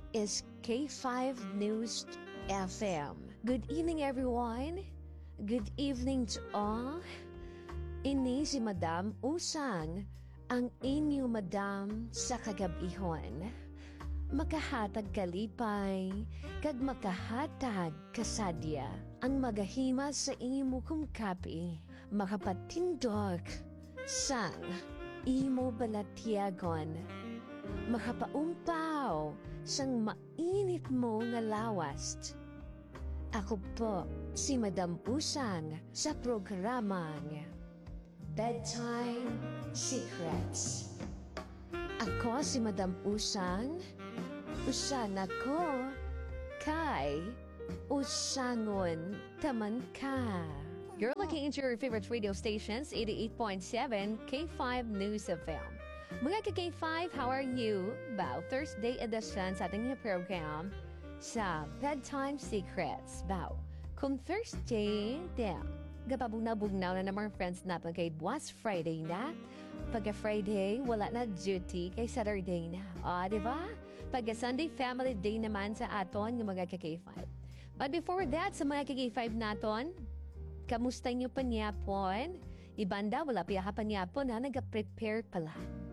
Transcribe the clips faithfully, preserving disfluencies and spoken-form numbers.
is K five News F M. Good evening, everyone. Good evening to all. Ini si Madam Usang, ang inyo Madam sa kagabihon. Makahatag kalipay, kag makahatag kasadya. Ang magahima sa imo kong kapi, makapatindog sang imo balatyagon. Makapaumpaw sang mainit mo nga lawast. Ako po si Madam Usang sa programang Bedtime Secrets. Ako si Madam Usang, usan ako kay usangon taman ka. You're looking into your favorite radio stations, eighty-eight point seven K five News F M. Mga ka-K five, how are you? Bao Thursday edition sa ating program sa Bedtime Secrets. Bao, kung Thursday, damn, gapabugnaw-bugnaw na ng mga friends natin kay buwas Friday na. Pagka Friday, wala na duty kay Saturday na. O, diba? Pagka Sunday, family day naman sa aton ng mga ka-K five. But before that, sa mga ka-K five naton, kamusta nyo panyapon? Ibanda, wala piya ka panyapon na nag-prepare pala.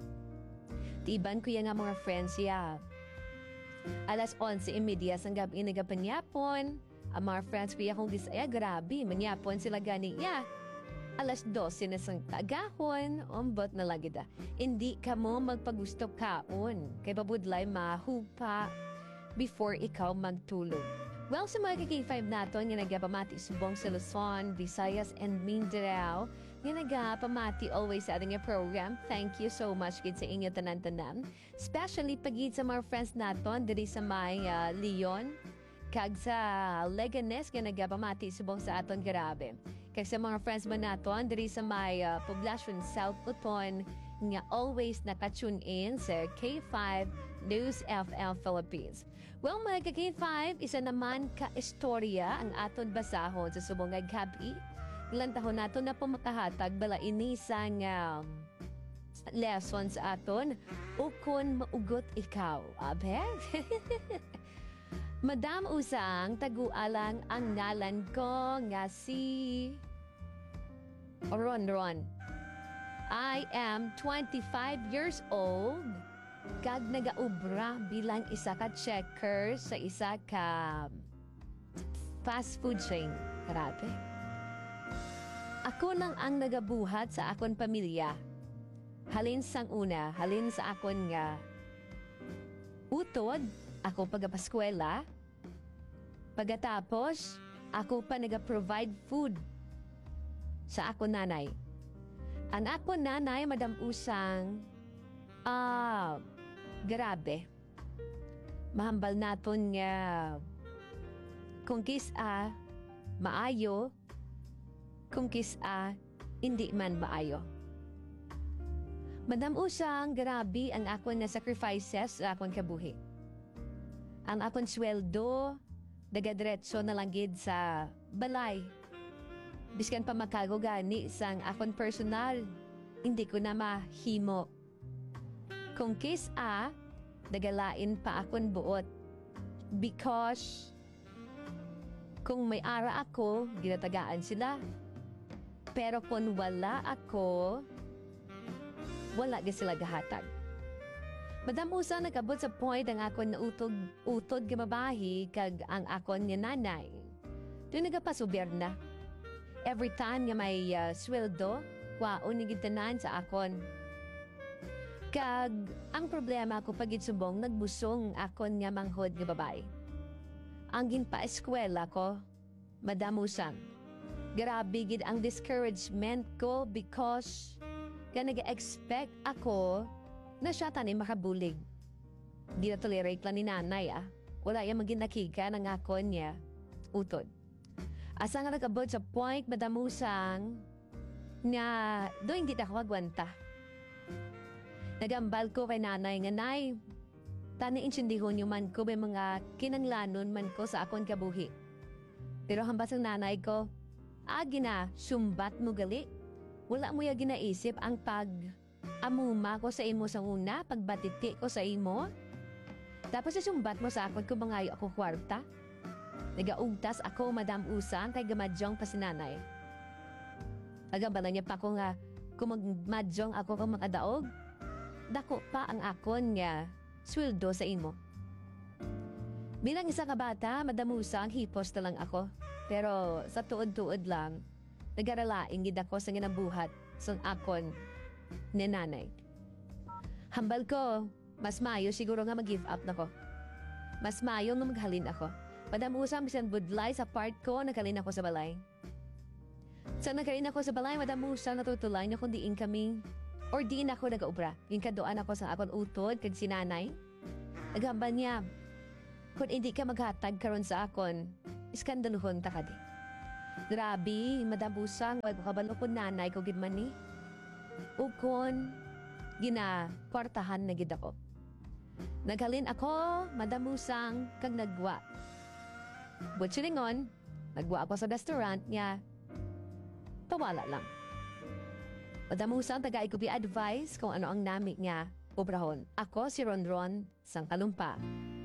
Tiban ko yan nga mga friends ya. Alas onse imedya sang gabi nagapanyapon. Ang mga friends ko ya kung disaya, grabe, manyapon sila gani ya. Alas dose na sang tagahon, umbot na lagi da. Hindi ka mo magpagusto kaon. Kay babudlay mahupa before ikaw magtulog. Well, sa mga ka-K five naton, nga nagapamati subong sa Luzon, Visayas, and Mindanao, nga nagapamati always sa ating program. Thank you so much kid sa inyo tanan-tanan. Especially pagid sa mga friends naton, diri sa may uh, Leon, kag sa Leganes, nga nagapamati subong sa aton grabe. Kag sa mga friends ba naton, diri sa may uh, Poblacion South Uton, nga always nakatune in sa K five News F M Philippines. Well, mga ka-K five, isa naman ka-istorya ang aton basahon sa subong nga gabi. Ilang tahon nato na po makahatag bala inisang um, lessons aton ukon maugot ikaw. Abe? Madam Usang, tagualang ang nalan ko nga si Ron Ron. I am twenty-five years old. Kag nagaubra bilang isa ka checker sa isa ka fast food chain. Grabe. Ako nang ang nagabuhat sa akon pamilya. Halin sang una, halin sa akon nga utod, ako pagapaskwela. Pagkatapos, ako pa nag-provide food sa akon nanay. Ang akon nanay, Madam Usang, ah, grabe. Mahambal naton nga kung kisa maayo, kung kisa hindi man maayo. Madam Usang, grabe ang akon na sacrifices sa akon kabuhi. Ang akon sweldo, dagadretso na lang gid sa balay. Biskan pa makago gani sang akon personal, hindi ko na mahimo. Kung kisa, dagalain pa akon buot. Because, kung may ara ako, ginatagaan sila. Pero kung wala ako, wala ga sila gahatag. Madam Usang, nagabot sa point ang akon na utog, utod gamabahi kag ang akon nga nanay. Doon nagapasuber na. Every time nga may uh, sweldo, kwaon ni gitanan sa akon. Kag ang problema ko pagit subong nagbusong akon nga manghod nga babay. Ang ginpa-eskwela ko, Madam Usang, grabe gid ang discouragement ko because ka nag-expect ako na siya tani makabulig. Di na tolerate lang ni nanay ah. Wala yung maginakika ng akon niya. Utod. Asa nga nagabot sa point, Madam Usang, na do hindi na ako magwanta. Nagambal ko kay nanay nga, Nay, tani insindihon yung man ko may mga kinanglanon man ko sa akon kabuhi. Pero hambas ang nanay ko, agi na, sumbat mo gali. Wala mo yung ginaisip ang pag amuma ko sa imo sa una, pagbatiti ko sa imo. Tapos isumbat mo sa akon kung mangayo ako kwarta. Nagaugtas ako, Madam Usang, kay gamadyong pa si nanay. Agabala niya pa ko nga, kung magmadyong ako kung makadaog, dako pa ang akon nga sweldo sa imo. Bilang isa ka bata, Madam Usang, hipos na lang ako. Pero sa tuod-tuod lang, nag-aralaing gid ako sa ginabuhat sa akon ni nanay. Hambal ko, mas mayo siguro nga mag-give up na ko. Mas mayo nga maghalin ako. Madam Usang, bisan budlay sa part ko, naghalin ako sa balay. Sa naghalin ako sa balay, Madam Usang, natutulay niya kung diin kami, or diin ako nag-aubra. Yung kadoan ako sa akon utod, kag si nanay. Naghambal niya, kung hindi ka maghatag karon sa akon, iskandaluhon ta ka di. Grabe, Madam Usang, kabalo ko nanay ko gid man ni. Ukon, gina, kwartahan na gid ako. Naghalin ako, Madam Usang, kag nagwa. Butchilingon, nagwa ako sa restaurant niya. Tawala lang. Madam Usang, tagay ko bi advice kung ano ang nami niya. Obrahon, ako si Ronron, sang kalumpa.